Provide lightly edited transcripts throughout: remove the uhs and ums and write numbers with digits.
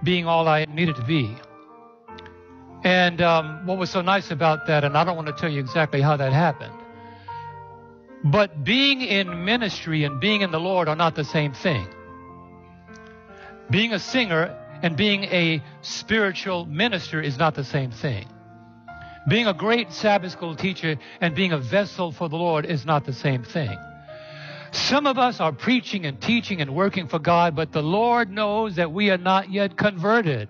being all I needed to be. And what was so nice about that, and I don't want to tell you exactly how that happened, but being in ministry and being in the Lord are not the same thing. Being a singer and being a spiritual minister is not the same thing. Being a great Sabbath school teacher and being a vessel for the Lord is not the same thing. Some of us are preaching and teaching and working for God, but the Lord knows that we are not yet converted.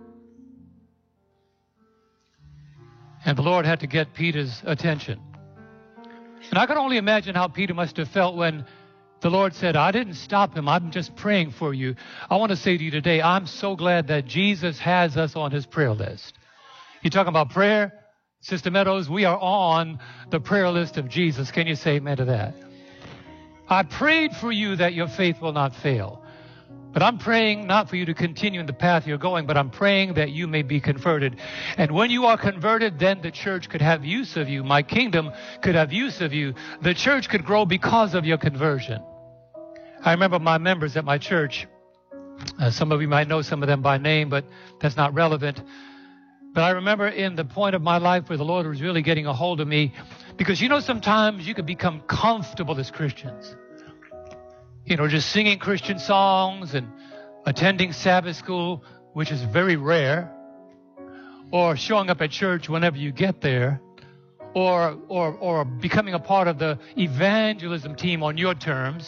And the Lord had to get Peter's attention. And I can only imagine how Peter must have felt when the Lord said, I didn't stop him. I'm just praying for you. I want to say to you today, I'm so glad that Jesus has us on his prayer list. You talking about prayer? Sister Meadows, we are on the prayer list of Jesus. Can you say amen to that? I prayed for you that your faith will not fail. But I'm praying not for you to continue in the path you're going, but I'm praying that you may be converted. And when you are converted, then the church could have use of you. My kingdom could have use of you. The church could grow because of your conversion. I remember my members at my church. Some of you might know some of them by name, but that's not relevant. But I remember in the point of my life where the Lord was really getting a hold of me, because you know sometimes you could become comfortable as Christians. You know, just singing Christian songs and attending Sabbath school, which is very rare, or showing up at church whenever you get there, or becoming a part of the evangelism team on your terms.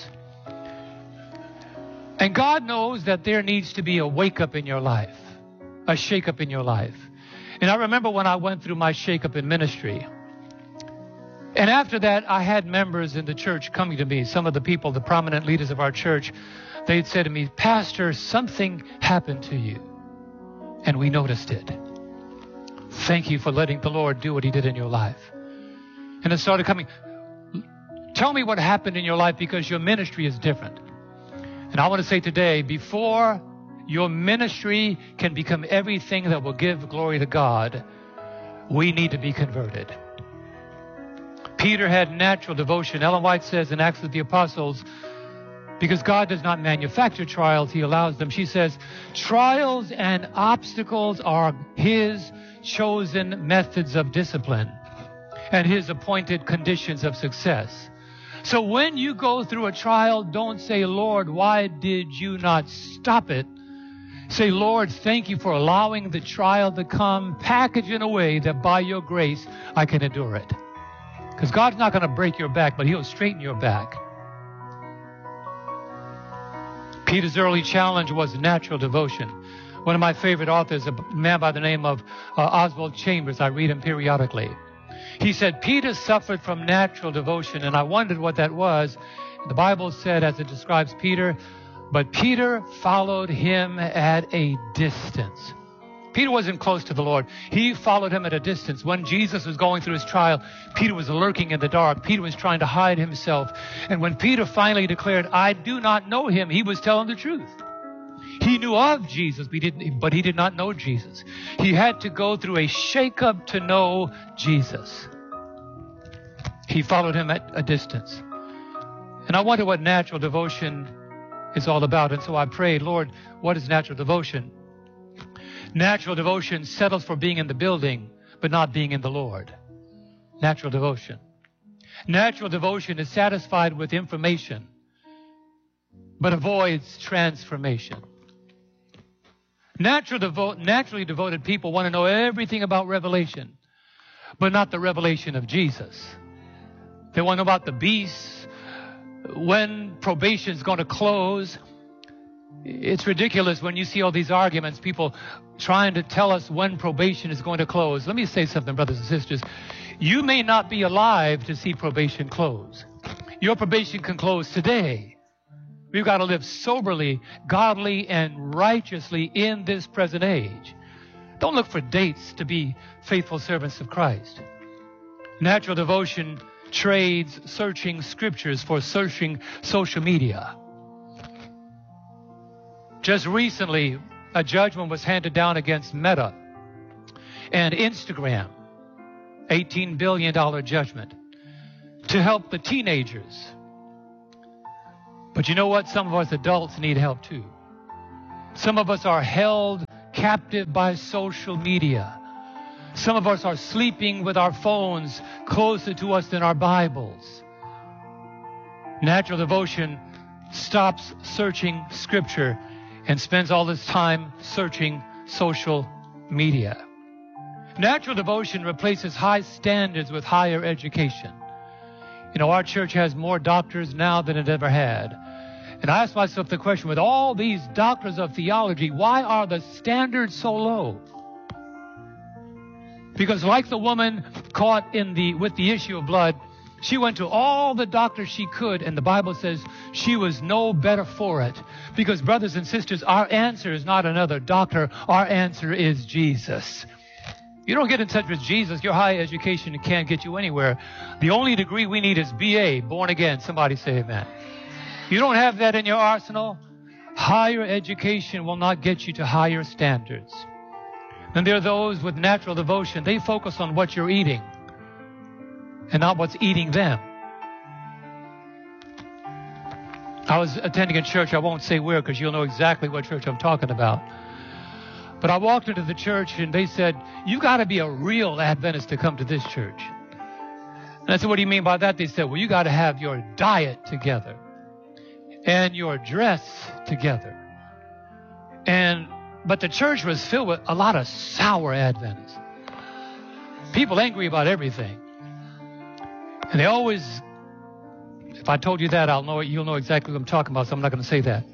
And God knows that there needs to be a wake-up in your life, a shake-up in your life. And I remember when I went through my shake-up in ministry. And after that, I had members in the church coming to me, some of the people, the prominent leaders of our church. They'd say to me, Pastor, something happened to you. And we noticed it. Thank you for letting the Lord do what he did in your life. And it started coming. Tell me what happened in your life, because your ministry is different. And I want to say today, before your ministry can become everything that will give glory to God, we need to be converted. Peter had natural devotion. Ellen White says in Acts of the Apostles, because God does not manufacture trials, he allows them. She says, trials and obstacles are his chosen methods of discipline and his appointed conditions of success. So when you go through a trial, don't say, Lord, why did you not stop it? Say, Lord, thank you for allowing the trial to come, packaged in a way that by your grace, I can endure it. Because God's not going to break your back, but he'll straighten your back. Peter's early challenge was natural devotion. One of my favorite authors, a man by the name of Oswald Chambers, I read him periodically. He said, Peter suffered from natural devotion, and I wondered what that was. The Bible said, as it describes Peter, but Peter followed him at a distance. Peter wasn't close to the Lord. He followed him at a distance. When Jesus was going through his trial, Peter was lurking in the dark. Peter was trying to hide himself. And when Peter finally declared, I do not know him, he was telling the truth. He knew of Jesus, but he did not know Jesus. He had to go through a shake-up to know Jesus. He followed him at a distance. And I wonder what natural devotion is all about. And so I prayed, Lord, what is natural devotion? Natural devotion settles for being in the building, but not being in the Lord. Natural devotion. Natural devotion is satisfied with information, but avoids transformation. Naturally devoted people want to know everything about revelation, but not the revelation of Jesus. They want to know about the beast, when probation is going to close. It's ridiculous when you see all these arguments, people trying to tell us when probation is going to close. Let me say something, brothers and sisters. You may not be alive to see probation close. Your probation can close today. We've got to live soberly, godly, and righteously in this present age. Don't look for dates to be faithful servants of Christ. Natural devotion trades searching scriptures for searching social media. Just recently, a judgment was handed down against Meta and Instagram, $18 billion judgment, to help the teenagers. But you know what? Some of us adults need help too. Some of us are held captive by social media. Some of us are sleeping with our phones closer to us than our Bibles. Natural devotion stops searching Scripture and spends all its time searching social media. Natural devotion replaces high standards with higher education. You know, our church has more doctors now than it ever had. And I ask myself the question, with all these doctors of theology, why are the standards so low? Because like the woman caught with the issue of blood, she went to all the doctors she could, and the Bible says she was no better for it. Because, brothers and sisters, our answer is not another doctor. Our answer is Jesus. You don't get in touch with Jesus, your higher education can't get you anywhere. The only degree we need is BA, born again. Somebody say amen. You don't have that in your arsenal. Higher education will not get you to higher standards. Then there are those with natural devotion. They focus on what you're eating and not what's eating them. I was attending a church, I won't say where because you'll know exactly what church I'm talking about. But I walked into the church and they said, you got to be a real Adventist to come to this church. And I said, what do you mean by that? They said, well, you got to have your diet together and your dress together. But the church was filled with a lot of sour Adventists. People angry about everything. And they always, if I told you that, you'll know exactly what I'm talking about, so I'm not going to say that.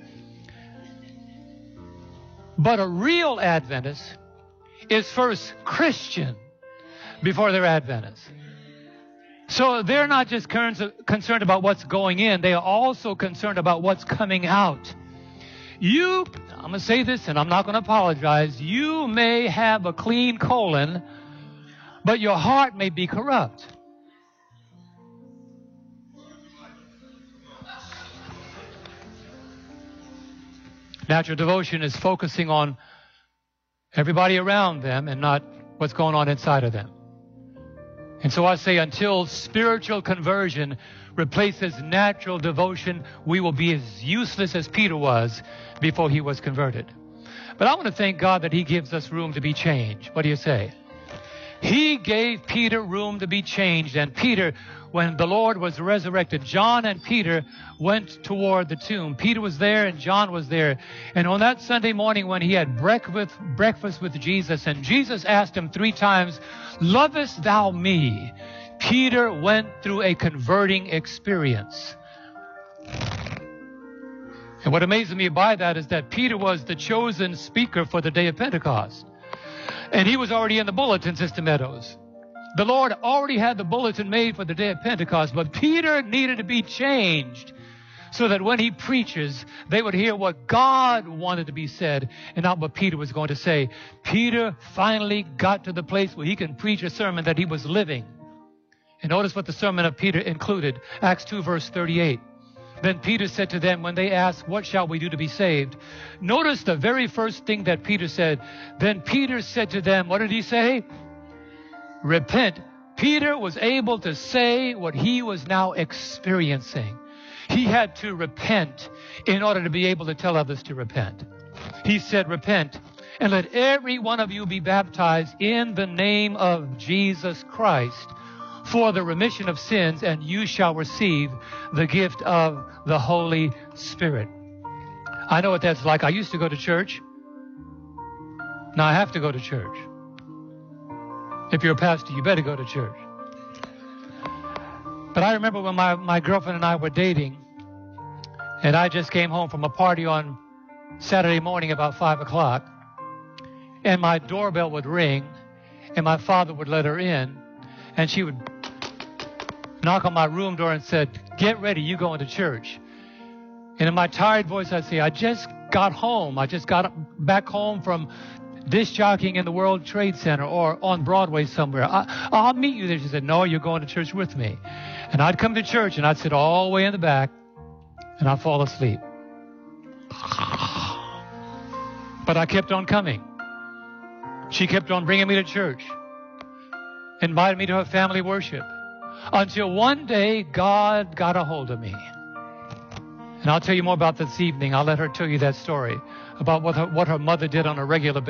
But a real Adventist is first Christian before they're Adventist. So they're not just concerned about what's going in, they are also concerned about what's coming out. I'm going to say this and I'm not going to apologize. You may have a clean colon, but your heart may be corrupt. Natural devotion is focusing on everybody around them and not what's going on inside of them. And so I say, until spiritual conversion replaces natural devotion, we will be as useless as Peter was before he was converted. But I want to thank God that he gives us room to be changed. What do you say? He gave Peter room to be changed. And Peter, when the Lord was resurrected, John and Peter went toward the tomb. Peter was there and John was there. And on that Sunday morning when he had breakfast with Jesus, and Jesus asked him 3 times, lovest thou me? Peter went through a converting experience. And what amazes me by that is that Peter was the chosen speaker for the day of Pentecost. And he was already in the bulletin, Sister Meadows. The Lord already had the bulletin made for the day of Pentecost, but Peter needed to be changed so that when he preaches, they would hear what God wanted to be said and not what Peter was going to say. Peter finally got to the place where he can preach a sermon that he was living. And notice what the sermon of Peter included. Acts 2, verse 38. Then Peter said to them, when they asked, what shall we do to be saved? Notice the very first thing that Peter said. Then Peter said to them, what did he say? Repent. Peter was able to say what he was now experiencing. He had to repent in order to be able to tell others to repent. He said, repent, and let every one of you be baptized in the name of Jesus Christ for the remission of sins, and you shall receive the gift of the Holy Spirit. I know what that's like. I used to go to church. Now I have to go to church. If you're a pastor, you better go to church. But I remember when my girlfriend and I were dating, and I just came home from a party on Saturday morning about 5 o'clock, and my doorbell would ring, and my father would let her in, and she would knock on my room door and said, get ready, you going to church. And in my tired voice, I'd say, I just got home. I just got back home from disc jockeying in the World Trade Center or on Broadway somewhere. I'll meet you there. She said, no, you're going to church with me. And I'd come to church and I'd sit all the way in the back and I'd fall asleep. But I kept on coming. She kept on bringing me to church, invited me to her family worship, until one day God got a hold of me. And I'll tell you more about this evening. I'll let her tell you that story about what her mother did on a regular basis.